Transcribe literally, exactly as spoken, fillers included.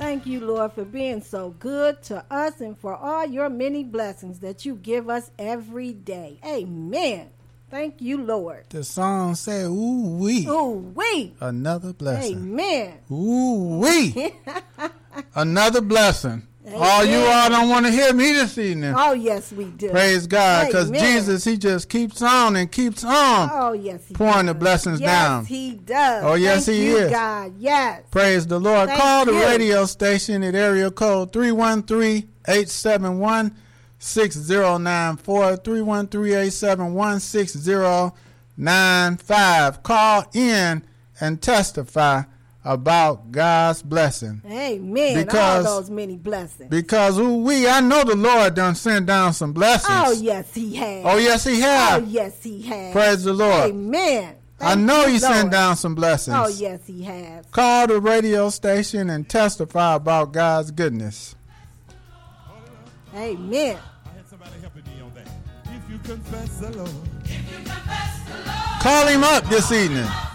Thank you, Lord, for being so good to us and for all your many blessings that you give us every day. Amen. Thank you, Lord. The song said, ooh, wee. Ooh, wee. Another blessing. Amen. Ooh, wee. Another blessing. Amen. All you all don't want to hear me this evening. Oh, yes, we do. Praise God, because Jesus, he just keeps on and keeps on. Oh, yes, he pouring does. the blessings yes, down. Yes, he does. Oh, yes, Thank he you, is. God, yes. Praise the Lord. Thank Call the you. radio station at area code three one three, eight seven one, six zero nine four, three one three, eight seven one, six zero nine five. Call in and testify about God's blessing. Amen. Because, all those many blessings. Because ooh, we, I know the Lord done sent down some blessings. Oh, yes, he has. Oh, yes, he has. Oh, yes, he has. Praise the Lord. Amen. Thank I know he sent down some blessings. Oh, yes, he has. Call the radio station and testify about God's goodness. Amen. I had somebody helping me on that. If you confess the Lord. If you confess the Lord. Call him up this evening.